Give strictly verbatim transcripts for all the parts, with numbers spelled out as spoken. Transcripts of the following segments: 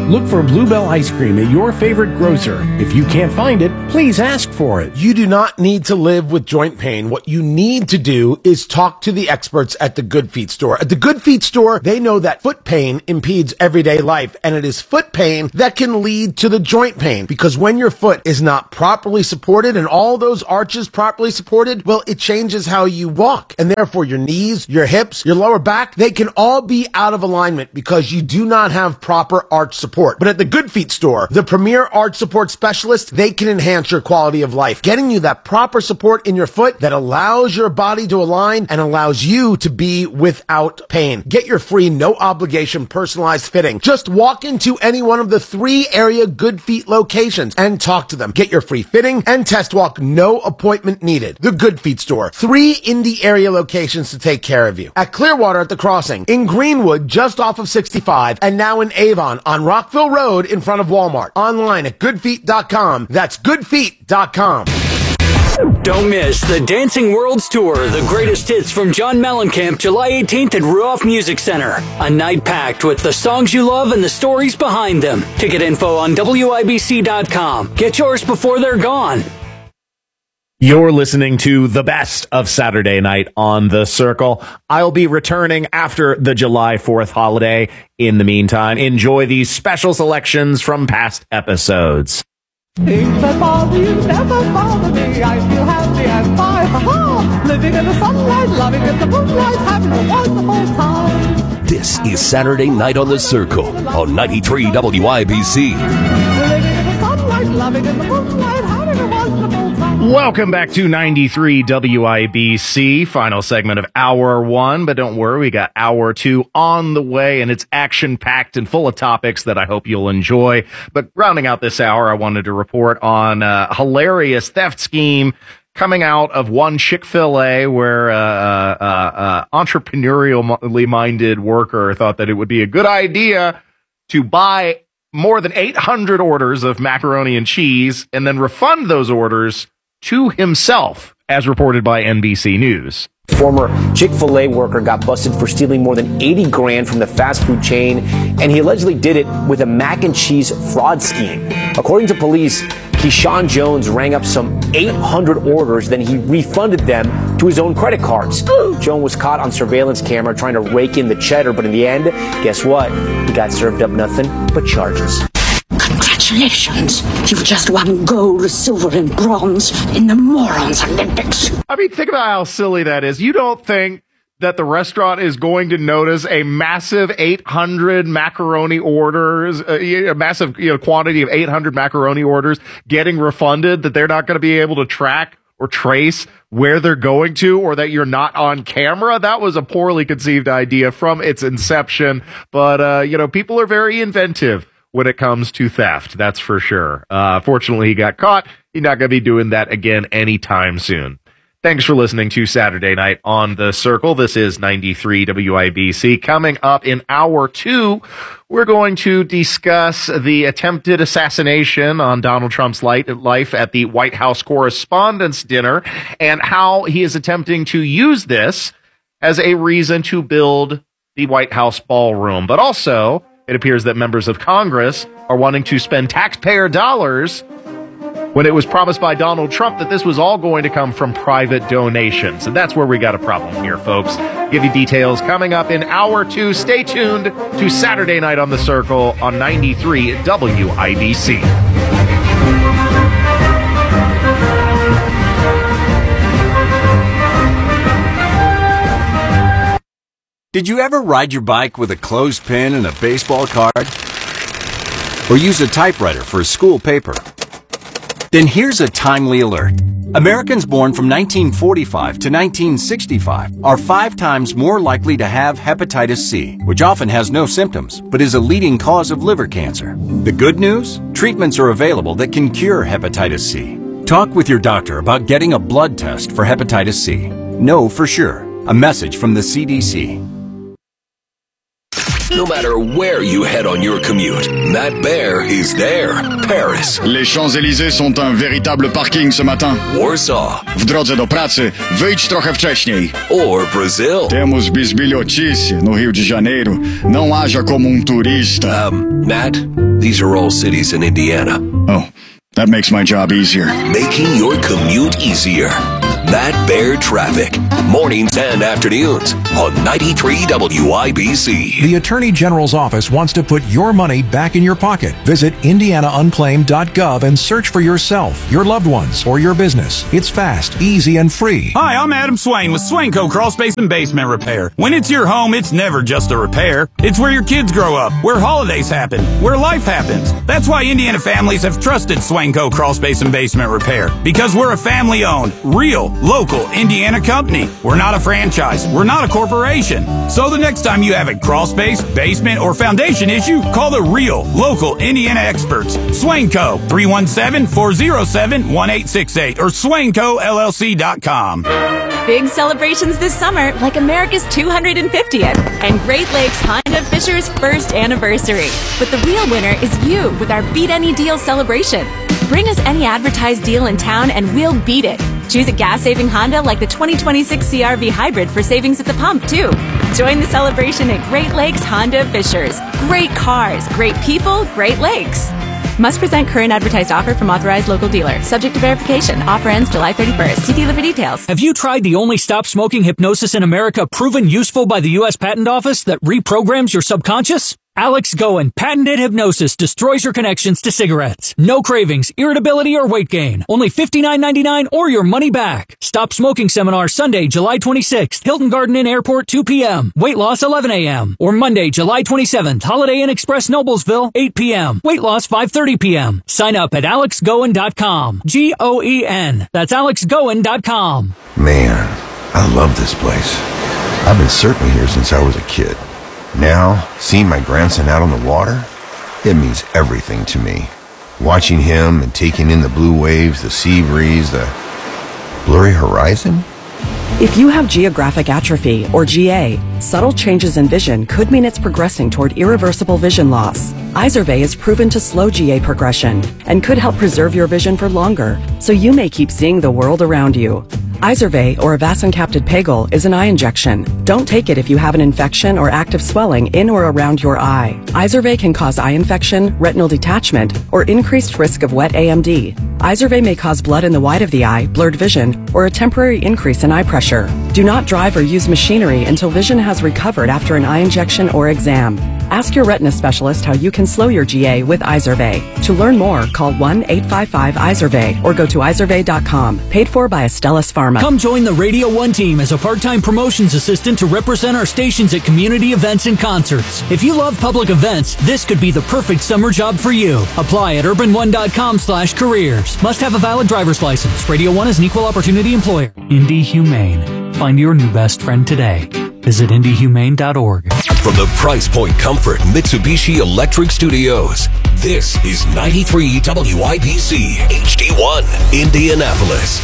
Look for Bluebell ice cream at your favorite grocer. If you can't find it, please ask for it. You do not need to live with joint pain. What you need to do is talk to the experts at the Good Feet store. At the Good Feet store, they know that foot pain impedes everyday life, and it is foot pain that can lead to the joint pain. Because when your foot is not properly supported and all those arches properly supported, well, it changes how you walk. And therefore, your knees, your hips, your lower back, they can all be out of alignment because you do not have proper arch support. But at the Good Feet store, the premier arch support specialists, they can enhance your quality of life, getting you that proper support in your foot that allows your body to align and allows you to be without pain. Get your free, no obligation, personalized fitting. Just walk into any one of the three area Good Feet locations and talk to them. Get your free fitting and test walk, no appointment needed. The Good Feet store, three Indy area locations to take care of you. At Clearwater at the Crossing, in Greenwood just off of sixty-five, and now in Avon on Rockville Road in front of Walmart. Online at good feet dot com. That's good feet dot com. Don't miss the Dancing Worlds Tour, the greatest hits from John Mellencamp, July eighteenth at Ruoff Music Center. A night packed with the songs you love and the stories behind them. Ticket info on W I B C dot com. Get yours before they're gone. You're listening to the best of Saturday Night on The Circle. I'll be returning after the July fourth holiday. In the meantime, enjoy these special selections from past episodes. Things that bother you never bother me. I feel happy and fine. Ha-ha! Living in the sunlight, loving in the moonlight, having a wonderful time. This is Saturday Night on The Circle on ninety-three W I B C. Living in the sunlight, loving in the moonlight, having a wonderful time. Welcome back to ninety-three W I B C, final segment of hour one, but don't worry, we got hour two on the way, and it's action-packed and full of topics that I hope you'll enjoy. But rounding out this hour, I wanted to report on a hilarious theft scheme coming out of one Chick-fil-A where uh, uh, uh, entrepreneurially minded worker thought that it would be a good idea to buy more than eight hundred orders of macaroni and cheese and then refund those orders to himself, as reported by N B C News. Former Chick-fil-A worker got busted for stealing more than eighty grand from the fast food chain, and he allegedly did it with a mac and cheese fraud scheme. According to police, Keyshawn Jones rang up some eight hundred orders, then he refunded them to his own credit cards. Jones was caught on surveillance camera trying to rake in the cheddar, but in the end, guess what? He got served up nothing but charges. Congratulations. You just won gold, silver, and bronze in the Morons Olympics. I mean, think about how silly that is. You don't think that the restaurant is going to notice a massive eight hundred macaroni orders, uh, a massive you know, quantity of eight hundred macaroni orders getting refunded, that they're not going to be able to track or trace where they're going to, or that you're not on camera? That was a poorly conceived idea from its inception. But, uh, you know, people are very inventive when it comes to theft, that's for sure. Uh, fortunately, he got caught. He's not going to be doing that again anytime soon. Thanks for listening to Saturday Night on The Circle. This is ninety-three W I B C. Coming up in hour two, we're going to discuss the attempted assassination on Donald Trump's life at the White House Correspondents' Dinner and how he is attempting to use this as a reason to build the White House ballroom. But also, it appears that members of Congress are wanting to spend taxpayer dollars when it was promised by Donald Trump that this was all going to come from private donations. And that's where we got a problem here, folks. Give you details coming up in hour two. Stay tuned to Saturday Night on The Circle on ninety-three W I B C. Did you ever ride your bike with a clothespin and a baseball card? Or use a typewriter for a school paper? Then here's a timely alert. Americans born from nineteen forty-five to nineteen sixty-five are five times more likely to have hepatitis C, which often has no symptoms, but is a leading cause of liver cancer. The good news? Treatments are available that can cure hepatitis C. Talk with your doctor about getting a blood test for hepatitis C. Know for sure. A message from the C D C. No matter where you head on your commute, Matt Bear is there. Paris. Les Champs-Élysées sont un véritable parking ce matin. Warsaw. W drodze do pracy, wyjdź trochę wcześniej. Or Brazil. Temos bisbilhotice no Rio de Janeiro. Não haja como um turista. Um, Matt, these are all cities in Indiana. Oh, that makes my job easier. Making your commute easier. Matt Bear Traffic. Mornings and afternoons on ninety-three W I B C. The Attorney General's office wants to put your money back in your pocket. Visit indiana unclaimed dot gov and search for yourself, your loved ones, or your business. It's fast, easy, and free. Hi, I'm Adam Swain with Swainco Crawl Space and Basement Repair. When it's your home, it's never just a repair. It's where your kids grow up, where holidays happen, where life happens. That's why Indiana families have trusted Swainco Crawl Space and Basement Repair. Because we're a family-owned, real, local Indiana company. We're not a franchise. We're not a corporation. So the next time you have a crawl space, basement, or foundation issue, call the real, local Indiana experts. Swainco, three one seven, four oh seven, one eight six eight or swainco L L C dot com. Big celebrations this summer, like America's two hundred fiftieth and Great Lakes Honda Fisher's first anniversary. But the real winner is you with our Beat Any Deal celebration. Bring us any advertised deal in town and we'll beat it. Choose a gas-saving Honda like the twenty twenty-six C R V Hybrid for savings at the pump, too. Join the celebration at Great Lakes Honda Fishers. Great cars, great people, Great Lakes. Must present current advertised offer from authorized local dealer. Subject to verification. Offer ends July thirty-first. See dealer for details. Have you tried the only stop smoking hypnosis in America proven useful by the U S Patent Office that reprograms your subconscious? Alex Goen patented hypnosis destroys your connections to cigarettes. No cravings, irritability, or weight gain. Only fifty-nine ninety-nine or your money back. Stop Smoking Seminar Sunday, July twenty-sixth. Hilton Garden Inn Airport, two p.m. Weight loss, eleven a.m. Or Monday, July twenty-seventh. Holiday Inn Express Noblesville, eight p.m. Weight loss, five thirty p.m. Sign up at alex goen dot com. G O E N. That's alex goen dot com. Man, I love this place. I've been surfing here since I was a kid. Now, seeing my grandson out on the water, it means everything to me. Watching him and taking in the blue waves, the sea breeze, the blurry horizon. If you have geographic atrophy, or G A, subtle changes in vision could mean it's progressing toward irreversible vision loss. Izervay is proven to slow G A progression and could help preserve your vision for longer, so you may keep seeing the world around you. Izervay, or avacincaptad pegol, is an eye injection. Don't take it if you have an infection or active swelling in or around your eye. Izervay can cause eye infection, retinal detachment, or increased risk of wet A M D. Izervay may cause blood in the white of the eye, blurred vision, or a temporary increase in eye pressure. Do not drive or use machinery until vision has recovered after an eye injection or exam. Ask your retina specialist how you can slow your G A with Izervay. To learn more, call one eight five five Izervay or go to izervay dot com. Paid for by Astellas Pharma. Come join the Radio one team as a part-time promotions assistant to represent our stations at community events and concerts. If you love public events, this could be the perfect summer job for you. Apply at urban one dot com slash careers. Must have a valid driver's license. Radio one is an equal opportunity employer. Indy Humane. Find your new best friend today. Visit indy humane dot org. From the Price Point Comfort Mitsubishi Electric Studios, this is ninety-three W I B C H D one, Indianapolis.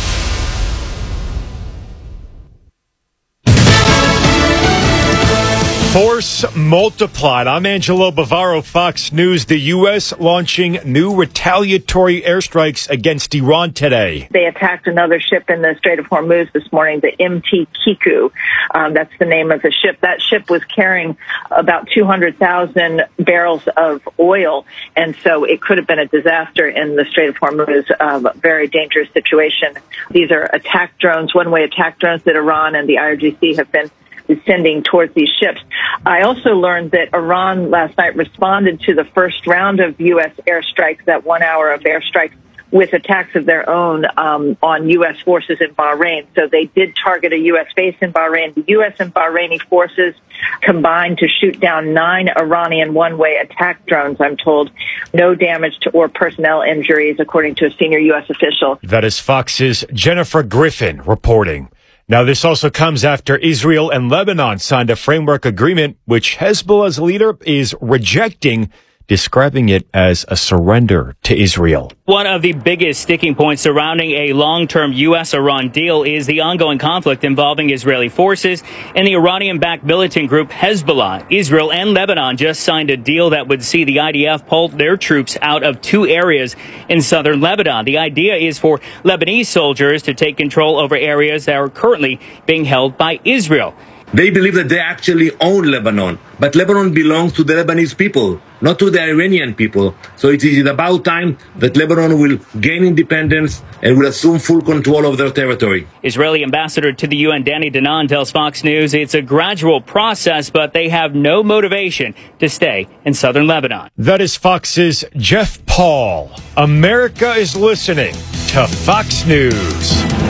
Force multiplied. I'm Angelo Bavaro, Fox News. The U S launching new retaliatory airstrikes against Iran today. They attacked another ship in the Strait of Hormuz this morning, the M T Kiku. Um, that's the name of the ship. That ship was carrying about two hundred thousand barrels of oil, and so it could have been a disaster in the Strait of Hormuz, um, a very dangerous situation. These are attack drones, one-way attack drones that Iran and the I R G C have been sending towards these ships. I also learned that Iran last night responded to the first round of U S airstrikes, that one hour of airstrikes, with attacks of their own um, on U S forces in Bahrain. So they did target a U S base in Bahrain. The U S and Bahraini forces combined to shoot down nine Iranian one-way attack drones, I'm told. No damage to or personnel injuries, according to a senior U S official. That is Fox's Jennifer Griffin reporting. Now, this also comes after Israel and Lebanon signed a framework agreement, which Hezbollah's leader is rejecting describing it as a surrender to Israel. One of the biggest sticking points surrounding a long-term U S Iran deal is the ongoing conflict involving Israeli forces and the Iranian-backed militant group Hezbollah. Israel and Lebanon just signed a deal that would see the I D F pull their troops out of two areas in southern Lebanon. The idea is for Lebanese soldiers to take control over areas that are currently being held by Israel. They believe that they actually own Lebanon, but Lebanon belongs to the Lebanese people, not to the Iranian people. So it is about time that Lebanon will gain independence and will assume full control of their territory. Israeli ambassador to the U N, Danny Danon, tells Fox News it's a gradual process, but they have no motivation to stay in southern Lebanon. That is Fox's Jeff Paul. America is listening to Fox News.